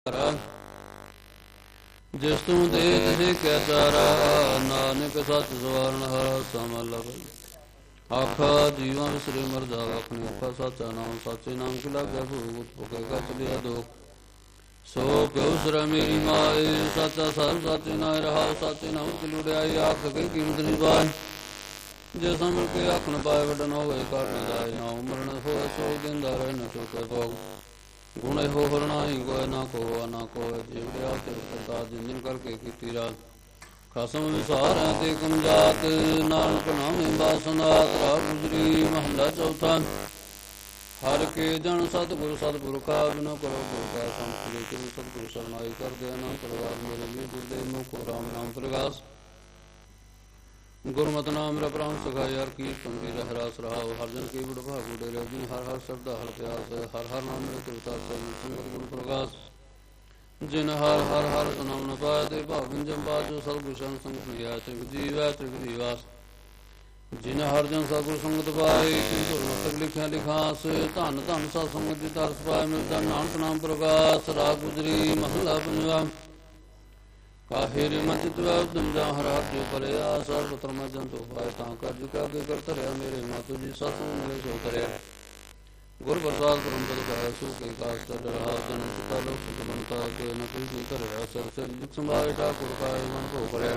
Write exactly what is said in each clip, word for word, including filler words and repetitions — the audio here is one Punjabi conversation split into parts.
ਜਿਸ ਤੂੰ ਦੇ ਤਿਸੇ ਕੈ ਤਾਰਾ, ਨਾਨਕ ਸੱਚ ਸਵਾਰਨ ਹਰ ਸਮਲ ਆਖਾ ਜੀਵਾਂ ਵਿਸਰੇ ਮਰਦਾ ਆਖਣੇ ਆਖਾ ਸਾਚਾ ਨਾਮ ਸਾਚੇ ਨਾਮ ਕੀ ਲਾਗੈ ਭੂਤ ਪੁਕੇ ਗਤ ਲਿਆ ਦੁਖ ਸੋ ਕਿਉ ਸਰ ਮੇਰੀ ਮਾਏ ਸਾਚਾ ਸਰਬ ਸਾਚੇ ਨਾਮ ਰਹਾ ਸਾਚੇ ਨਾਮ ਕੀ ਲੁੜਿਆਈ ਆਖ ਕੇ ਕੀਮਤ ਨਹੀਂ ਪਾਏ ਜੇ ਸਮਝ ਕੇ ਆਖਣ ਪਾਏ ਵੱਡਨ ਹੋਵੇ ਕਾਟਣ ਜਾਏ ਨਾ ਉਮਰਨ ਹੋਏ ਸੋ ਦਿੰਦਾ ਰਹਿ ਨ ਚੁਕੇ ਭੋਗ ਗੁਣ ਇਹੋ ਹਰਨਾਈ ਕੋਇ ਨਾ ਕੋਆ ਨਾ ਕੋਇ ਜਿਵੜਿਆ ਤੇ ਕਰਤਾ ਜਿੰਨ ਕਰਕੇ ਕੀਤੀ ਰਾਤ ਖਸਮ ਵਿਸਾਰਿਆ ਤੇ ਕਮਜਾਤ ਨਾਨਕ ਨਾਮੇ ਬਾਸਨਾਤ ਰਾਤ ਗੁਜਰੀ ਮਹੱਲਾ ਚੌਥਾ ਹਰ ਕੇ ਜਨ ਸਤਿਗੁਰ ਸਤਿਗੁਰ ਕਾ ਬਿਨੁ ਕਰੋ ਗੁਰ ਕਾ ਸੰਤਿ ਤੇ ਸਤਿਗੁਰ ਸਰਨਾਈ ਕਰਦੇ ਨਾ ਪਰਵਾਰ ਮੇਰੇ ਲਈ ਗੁਰਦੇ ਮੁਖ ਰਾਮ ਨਾਮ ਪ੍ਰਗਾਸ ਗੁਰਮਤਿ ਨਾਮ ਮੇਰਾ ਪ੍ਰਾਨ ਸਖਾਇ ਹਰ ਕੀਰਤਨ ਕੀ ਰਹਿਰਾਸ ਰਹਾਉ ਹਰ ਜਨ ਕੀ ਬੜ ਭਾਗੁ ਡੇਰੇ ਜੀ ਹਰ ਹਰ ਸ਼ਬਦ ਹਰ ਪਿਆਸ ਹਰ ਹਰ ਨਾਮ ਮੇਰੇ ਤੁਰਤਾ ਸੰਗਤ ਗੁਰ ਪ੍ਰਗਾਸ ਜਿਨ ਹਰ ਹਰ ਹਰ ਨਾਮ ਨ ਪਾਇ ਤੇ ਭਾਵਨ ਜਮ ਬਾਜੋ ਸਤਿਗੁਰ ਸੰਗਤ ਗਿਆ ਤੇ ਜੀਵੈ ਤ੍ਰਿਗ ਜੀਵਾਸ ਜਿਨ ਹਰ ਜਨ ਸਤਿਗੁਰ ਸੰਗਤ ਪਾਏ ਤਿਨ ਧੁਰ ਮਸਤਕ ਲਿਖਿਆ ਲਿਖਾਸ ਧੰਨ ਧੰਨ ਸਤ ਸੰਗਤ ਦੀ ਤਰਸ ਪਾਏ ਮਿਲਦਾ ਨਾਨਕ ਨਾਮ ਪ੍ਰਗਾਸ ਰਾਗ ਗੁਜਰੀ ਮਹਲਾ ਪੰਜਵਾ ਕਾਹੇ ਰੇ ਮਨ ਚਿਤ ਉਦਮ ਜਾ ਹਰ ਹਰ ਜੋ ਪਰਿਆ ਸਰਬ ਧਰਮ ਜੰਤੁ ਪਾਇ ਤਾਂ ਕਰ ਜੁ ਕਾ ਕੇ ਕਰ ਧਰਿਆ ਮੇਰੇ ਮਾਤੁ ਜੀ ਸਤਿ ਮਿਲੇ ਸੋ ਕਰਿਆ ਗੁਰ ਪ੍ਰਸਾਦ ਪਰਮ ਪਦ ਪਾਇਆ ਸੋ ਕੇ ਕਾਸ ਕਰ ਰਹਾ ਜਨ ਪਿਤਾ ਲੋਕ ਬੰਤਾ ਕੇ ਨ ਕੋਈ ਕਰਿਆ ਸਰ ਸੇ ਦੁਖ ਸੰਭਾਵੇ ਠਾਕੁਰ ਕਾਇ ਮਨ ਭੋ ਕਰਿਆ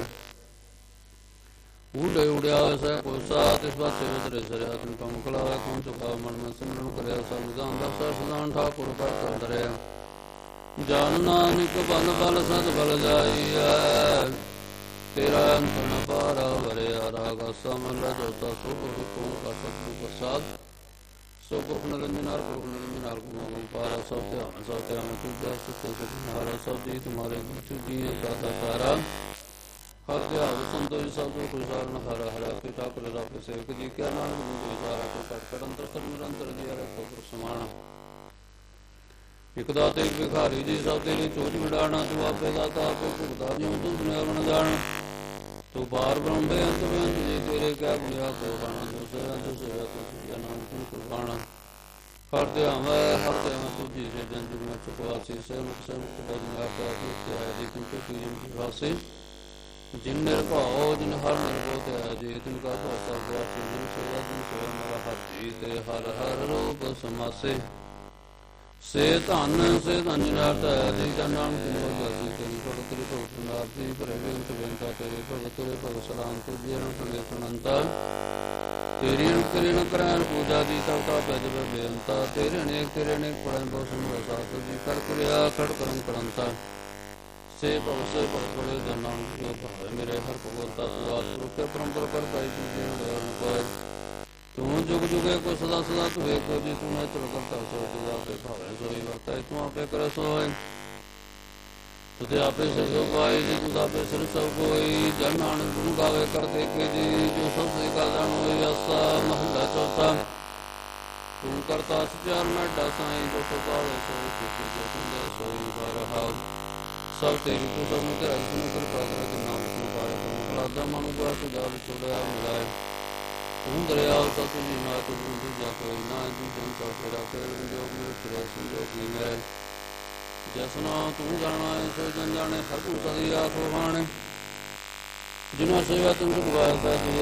ਊੜੇ ਉੜਿਆ ਸੈ ਕੋ ਸਾਤ ਇਸ ਬਾਤੇ ਉਤਰੇ ਸਰਿਆ ਤਨ ਕਮ ਖਲਾਵੇ ਕੌਣ ਚੁਕਾ ਮਨ ਮੈਂ ਸਿਮਰਨ ਕਰਿਆ ਸਭ ਜਾਨ ਦਾ ਸਦਾਨ ਠਾਕੁਰ ਕਰ ਧਰਿਆ ਜਨ ਨਾਨਕ ਬਲ ਬਲ ਸਦ ਬਲ ਜਾਈਐ ਤੇਰਾ ਅੰਤ ਨ ਪਾਰਾ ਵਰਿਆ ਰਾਗ ਸਮਲ ਜੋਤਾ ਸੋ ਗੁਰੂ ਕੋ ਕਾ ਸਤਿ ਪ੍ਰਸਾਦ ਸੋ ਗੁਰੂ ਨਿਰੰਜਨ ਹਰਿ ਗੁਰੂ ਨਿਰੰਜਨ ਹਰਿ ਗੁਰੂ ਪਾਰਾ ਸਭ ਧਿਆਨ ਸਭ ਧਿਆਨ ਤੁਝਾ ਸਤਿ ਸਤਿ ਸਭ ਜੀ ਤੁਮਾਰੇ ਗੁਰੂ ਜੀ ਦਾਤਾ ਤਾਰਾ ਹਰ ਧਿਆਨ ਸੰਤੋਖ ਸਭ ਕੋ ਸਾਰਨ ਹਰ ਹਰ ਕੇ ਠਾਕੁਰ ਰੱਬ ਸੇਵਕ ਜੀ ਕਿਆ ਨਾਮ ਗੁਰੂ ਵਿਚਾਰਾ ਕੋ ਪਟ ਕਰ ਅੰਤਰ ਸਰ ਨਿਰੰਤਰ ਜੀ ਹਰਿ ਕੋ ਸਮਾਣਾ ਇਕ ਦਾਤੇ ਇਕ ਭਿਖਾਰੀ ਜੀ ਸਭ ਤੇਰੀ ਚੋਜ ਵਿਡਾਣਾ ਤੂੰ ਆਪੇ ਦਾਤਾ ਆਪੇ ਭੁਗਤਾ ਜਿਉ ਤੂੰ ਸੁਣਿਆ ਬਣ ਜਾਣ ਤੂੰ ਬਾਰ ਬ੍ਰਹਮ ਬੇਅੰਤ ਬੇਅੰਤ ਜੀ ਤੇਰੇ ਕਿਆ ਗੁਣਿਆ ਕੋ ਬਾਣਾ ਜੋ ਸੇਵਾ ਜੋ ਸੇਵਾ ਤੂੰ ਸੁਣਿਆ ਨਾਮ ਤੂੰ ਕੁਰਬਾਨਾ ਹਰ ਧਿਆਵੈ ਹਰ ਧਿਆਵੈ ਤੂੰ ਜੀ ਸੇ ਜਨ ਜੁਗ ਮੈਂ ਚੁਕਵਾਸੀ ਸੇ ਮੁਖ ਸੇ ਮੁਕਤ ਬਦਨ ਆਪਾ ਤੂੰ ਹੈ ਜੀ ਤੂੰ ਕੀ ਜਨ ਵਾਸੇ ਜਿਨ ਨਿਰਭਉ ਜਿਨ ਹਰ ਨਿਰਭਉ ਤੇ ਹੈ ਜੀ ਤਿਨ ਕਾ ਭਰਤਾ ਵਾਸੀ ਜਿਨ ਸੇਵਾ ਜਿਨ ਸੇਵਾ ਮੇਰਾ ਹਰ ਜੀ ਤੇ ਹਰ ਹਰ ਰੂਪ ਸਮਾਸੇ ਸੇ ਧਨ ਸੇ ਧਨ ਜਨਾਰਦ ਹੈ ਜੀ ਦਾ ਨਾਮ ਕਿਨੋ ਜਸੀ ਤੇਰੀ ਭਗਤ ਤੇਰੀ ਭਗਤ ਨਾਰਦੀ ਭਰੇ ਬੇਨਤ ਬੇਨਤਾ ਤੇਰੇ ਭਗਤ ਤੇਰੇ ਭਗਤ ਸਲਾਮ ਤੁਝੇ ਰਨ ਸੰਗੇ ਸੁਨੰਤਾ ਤੇਰੀ ਅਣ ਕਰੇ ਨ ਕਰੈਨ ਪੂਜਾ ਦੀ ਤਵ ਤਾ ਪੈਜ ਬੇਨਤਾ ਤੇਰੇ ਅਨੇਕ ਤੇਰੇ ਅਨੇਕ ਪੜਨ ਬਹੁ ਸੰਭਾ ਤੁਜੀ ਕਰ ਕਰਿਆ ਖੜ ਕਰਮ ਕਰੰਤਾ ਸੇ ਭਗਤ ਸੇ ਭਗਤ ਬੜੇ ਦਾ ਨਾਮ ਜੋ ਭਾਵੇ ਮੇਰੇ ਹਰ ਭਗਵਤਾ ਤੂੰ ਆਸ ਰੁਕੇ ਪਰੰਪਰ ਕਰ ਪਾਈ ਤੁਝੇ ਨ ਪਾਏ ਤੂੰ ਜੁਗ ਜੁਗੇ ਕੋ ਸਦਾ ਸਦਾ ਤੂੰ ਏਕੋ ਜੀ ਤੂੰ ਮੈਂ ਚਲ ਕਰਤਾ ਸੋ ਤੂੰ ਆਪੇ ਭਾਵੇਂ ਸੋਈ ਵਰਤਾਏ ਤੂੰ ਆਪੇ ਕਰ ਸੋਏ ਤੁਤੇ ਆਪੇ ਸਜੋ ਪਾਏ ਜੀ ਤੂੰ ਆਪੇ ਸਿਰ ਸਭ ਕੋਈ ਜਨ ਨਾਨਕ ਗੁਣ ਗਾਵੇ ਕਰਦੇ ਕੇ ਜੀ ਜੋ ਸਭ ਸੇ ਕਾ ਜਾਣ ਹੋਏ ਆਸਾ ਮਹੱਲਾ ਚੌਥਾ ਤੂੰ ਕਰਤਾ ਸਚਾਰ ਨਾਡਾ ਸਾਈਂ ਜੋ ਸੋ ਪਾਵੇ ਸੋਈ ਕੀਤੀ ਜੋ ਤੂੰ ਦੇ ਸੋਈ ਬਰਹਾ ਸਭ ਤੇਰੀ ਤੂੰ ਸਭ ਨੂੰ ਤੇਰਾ ਤੂੰ ਕਿਰਪਾ ਕਰ ਤੇ ਨਾਮ ਤੂੰ ਪਾਏ ਤੂੰ ਖਲਾਦਾ ਮਨ ਗੁਆ ਤੇ ਜਾਲ ਛੋੜਿਆ ਮਿਲਾਏ ਤੂੰ ਦਰਿਆਵ ਤਾ ਤੁਝੀ ਨਾ ਤੂੰ ਦੂਜਾ ਕੋਈ ਨਾ ਜੀ ਜਨ ਸਾ ਤੇਰਾ ਫੇਰ ਜੋ ਮੇਰੇ ਤੇਰਾ ਸੰਜੋਗ ਨਹੀਂ ਹੈ ਜਸਨਾ ਤੂੰ ਜਾਣਾ ਸੋ ਜਨ ਜਾਣੇ ਹਰ ਤੂੰ ਸਦੀ ਆਖੋ ਬਾਣ ਜਿਨਾ ਸੇਵਾ ਤੂੰ ਦੁਆਰ ਪੈ ਤੂੰ